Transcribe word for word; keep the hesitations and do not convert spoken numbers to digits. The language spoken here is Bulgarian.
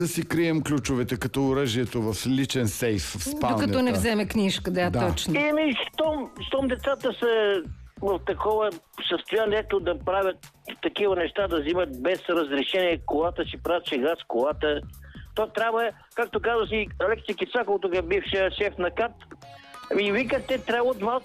Да си крием ключовете като оръжието в личен сейф в спалнята. Докато не вземе книжка, да, Да. точно. Еми, щом, щом децата са в такова състоянието да правят такива неща, да взимат без разрешение колата, си правят шега с колата, то трябва, както казва си Алекси Кицаков, тук е бившия шеф на КАТ, и викат, те трябва от малко